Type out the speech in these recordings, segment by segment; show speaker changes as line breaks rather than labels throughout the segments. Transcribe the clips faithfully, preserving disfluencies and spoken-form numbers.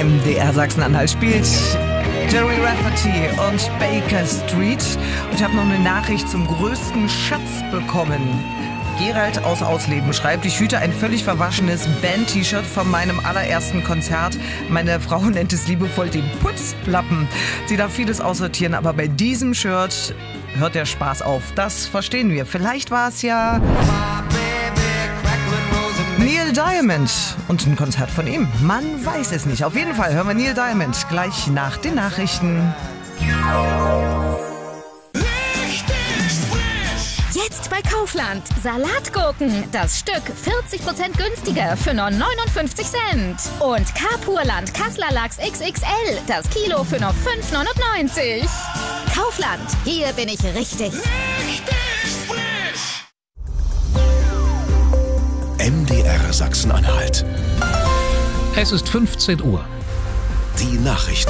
M D R Sachsen-Anhalt spielt Jerry Rafferty und Baker Street. Und ich habe noch eine Nachricht zum größten Schatz bekommen. Gerald aus Ausleben schreibt, ich hüte ein völlig verwaschenes Band-T-Shirt von meinem allerersten Konzert. Meine Frau nennt es liebevoll den Putzlappen. Sie darf vieles aussortieren, aber bei diesem Shirt hört der Spaß auf. Das verstehen wir. Vielleicht war es ja Neil Diamond und ein Konzert von ihm. Man weiß es nicht. Auf jeden Fall hören wir Neil Diamond gleich nach den Nachrichten.
Jetzt bei Kaufland. Salatgurken. Das Stück vierzig Prozent günstiger für nur neunundfünfzig Cent. Und Kapurland Kassler Lachs X X L. Das Kilo für nur fünf neunundneunzig. Kaufland. Hier bin ich richtig. Richtig frisch.
M D R Sachsen-Anhalt.
Es ist fünfzehn Uhr.
Die Nachrichten.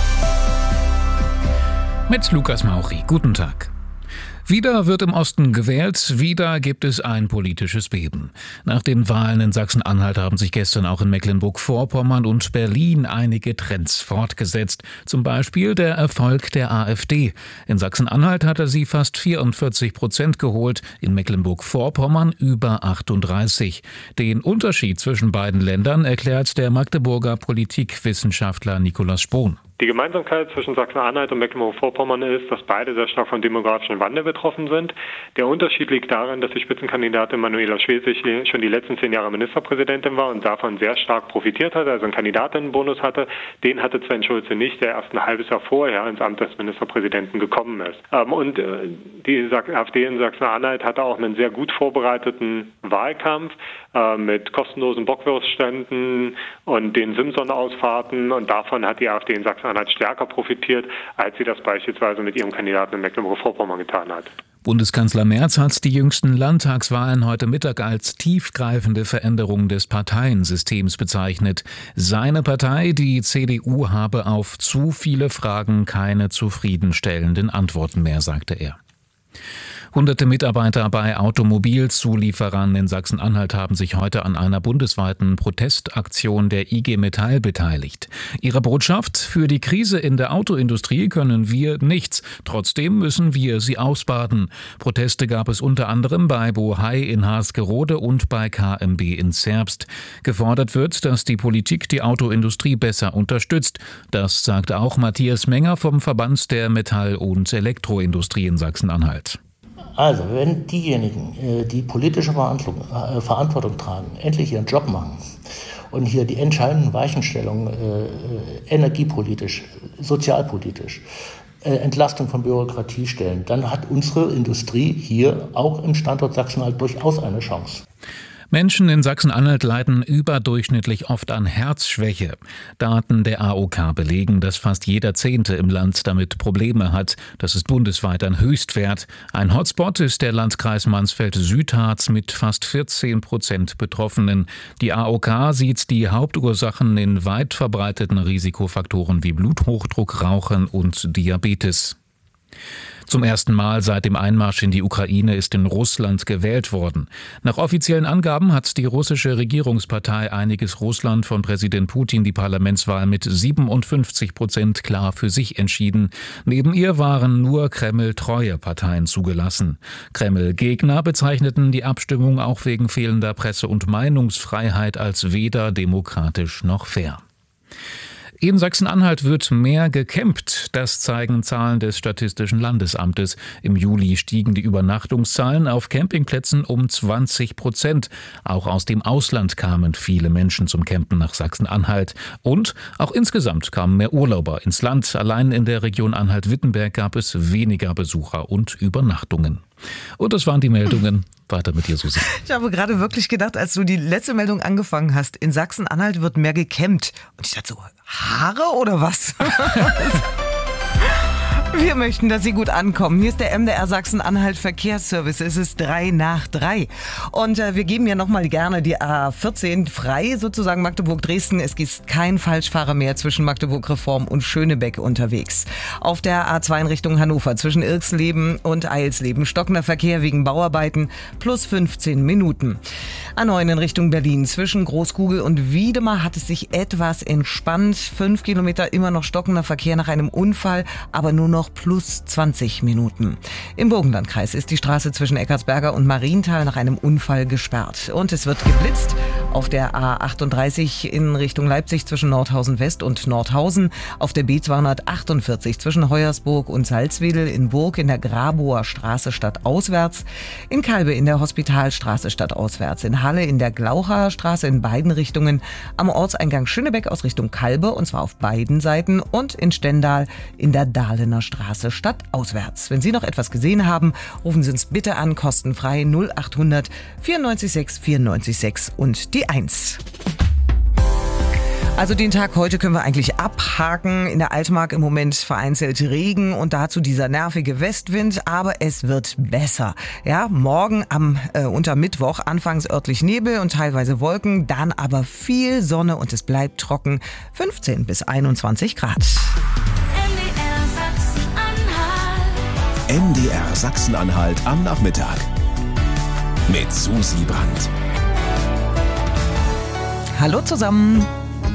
Mit Lukas Mauchi. Guten Tag. Wieder wird im Osten gewählt, wieder gibt es ein politisches Beben. Nach den Wahlen in Sachsen-Anhalt haben sich gestern auch in Mecklenburg-Vorpommern und Berlin einige Trends fortgesetzt. Zum Beispiel der Erfolg der AfD. In Sachsen-Anhalt hatte sie fast vierundvierzig Prozent geholt, in Mecklenburg-Vorpommern über achtunddreißig. Den Unterschied zwischen beiden Ländern erklärt der Magdeburger Politikwissenschaftler Nikolaus Spohn.
Die Gemeinsamkeit zwischen Sachsen-Anhalt und Mecklenburg-Vorpommern ist, dass beide sehr stark vom demografischen Wandel betroffen sind. Der Unterschied liegt darin, dass die Spitzenkandidatin Manuela Schwesig schon die letzten zehn Jahre Ministerpräsidentin war und davon sehr stark profitiert hatte, also einen Kandidatinnenbonus hatte. Den hatte Sven Schulze nicht, der erst ein halbes Jahr vorher ins Amt des Ministerpräsidenten gekommen ist. Und die AfD in Sachsen-Anhalt hatte auch einen sehr gut vorbereiteten Wahlkampf mit kostenlosen Bockwurstständen und den Simson-Ausfahrten, und davon hat die AfD in Sachsen-Anhalt stärker profitiert, als sie das beispielsweise mit ihrem Kandidaten in Mecklenburg-Vorpommern getan hat.
Bundeskanzler Merz hat die jüngsten Landtagswahlen heute Mittag als tiefgreifende Veränderung des Parteiensystems bezeichnet. Seine Partei, die C D U, habe auf zu viele Fragen keine zufriedenstellenden Antworten mehr, sagte er. Hunderte Mitarbeiter bei Automobilzulieferern in Sachsen-Anhalt haben sich heute an einer bundesweiten Protestaktion der I G Metall beteiligt. Ihre Botschaft: Für die Krise in der Autoindustrie können wir nichts. Trotzdem müssen wir sie ausbaden. Proteste gab es unter anderem bei Bohai in Haasgerode und bei K M B in Zerbst. Gefordert wird, dass die Politik die Autoindustrie besser unterstützt. Das sagt auch Matthias Menger vom Verband der Metall- und Elektroindustrie in Sachsen-Anhalt.
Also, wenn diejenigen, die politische Verantwortung tragen, endlich ihren Job machen und hier die entscheidenden Weichenstellungen äh, energiepolitisch, sozialpolitisch, äh, Entlastung von Bürokratie stellen, dann hat unsere Industrie hier auch im Standort Sachsen-Anhalt durchaus eine Chance.
Menschen in Sachsen-Anhalt leiden überdurchschnittlich oft an Herzschwäche. Daten der A O K belegen, dass fast jeder Zehnte im Land damit Probleme hat. Das ist bundesweit ein Höchstwert. Ein Hotspot ist der Landkreis Mansfeld-Südharz mit fast vierzehn Prozent Betroffenen. Die A O K sieht die Hauptursachen in weit verbreiteten Risikofaktoren wie Bluthochdruck, Rauchen und Diabetes. Zum ersten Mal seit dem Einmarsch in die Ukraine ist in Russland gewählt worden. Nach offiziellen Angaben hat die russische Regierungspartei Einiges Russland von Präsident Putin die Parlamentswahl mit siebenundfünfzig Prozent klar für sich entschieden. Neben ihr waren nur Kreml-treue Parteien zugelassen. Kreml-Gegner bezeichneten die Abstimmung auch wegen fehlender Presse- und Meinungsfreiheit als weder demokratisch noch fair. In Sachsen-Anhalt wird mehr gecampt. Das zeigen Zahlen des Statistischen Landesamtes. Im Juli stiegen die Übernachtungszahlen auf Campingplätzen um zwanzig Prozent. Auch aus dem Ausland kamen viele Menschen zum Campen nach Sachsen-Anhalt. Und auch insgesamt kamen mehr Urlauber ins Land. Allein in der Region Anhalt-Wittenberg gab es weniger Besucher und Übernachtungen. Und das waren die Meldungen. Weiter mit dir, Susi.
Ich habe gerade wirklich gedacht, als du die letzte Meldung angefangen hast, in Sachsen-Anhalt wird mehr gecampt. Und ich dachte so, Haare oder was? Wir möchten, dass Sie gut ankommen. Hier ist der M D R Sachsen-Anhalt Verkehrsservice. Es ist drei nach drei. Und äh, wir geben ja nochmal gerne die A vierzehn frei, sozusagen Magdeburg-Dresden. Es ist kein Falschfahrer mehr zwischen Magdeburg-Reform und Schönebeck unterwegs. Auf der A zwei in Richtung Hannover zwischen Irksleben und Eilsleben stockender Verkehr wegen Bauarbeiten plus fünfzehn Minuten. A neun in Richtung Berlin zwischen Großkugel und Wiedemar hat es sich etwas entspannt. Fünf Kilometer immer noch stockender Verkehr nach einem Unfall, aber nur noch plus zwanzig Minuten. Im Burgenlandkreis ist die Straße zwischen Eckartsberger und Marienthal nach einem Unfall gesperrt. Und es wird geblitzt auf der A achtunddreißig in Richtung Leipzig zwischen Nordhausen West und Nordhausen, auf der B zweihundertachtundvierzig zwischen Heuersburg und Salzwedel, in Burg in der Grabower Straße stadtauswärts, in Kalbe in der Hospitalstraße stadtauswärts, in Halle in der Glaucher Straße in beiden Richtungen, am Ortseingang Schönebeck aus Richtung Kalbe, und zwar auf beiden Seiten, und in Stendal in der Dahlener Straße stadtauswärts. Wenn Sie noch etwas gesehen haben, rufen Sie uns bitte an, kostenfrei null achthundert vierundneunzig sechs vierundneunzig sechs und die eins. Also den Tag heute können wir eigentlich abhaken. In der Altmark im Moment vereinzelt Regen und dazu dieser nervige Westwind, aber es wird besser. Ja, morgen am äh, unter Mittwoch anfangs örtlich Nebel und teilweise Wolken, dann aber viel Sonne und es bleibt trocken. fünfzehn bis einundzwanzig Grad.
M D R Sachsen-Anhalt am Nachmittag mit Susi Brandt.
Hallo zusammen.